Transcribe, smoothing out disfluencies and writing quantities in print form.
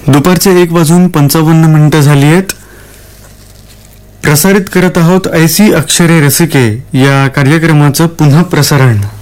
दुपारचे 1:55 झाली आहेत. प्रसारित करत आहोत ऐसी अक्षरे रसिके या कार्यक्रमाचं पुन्हा प्रसारण.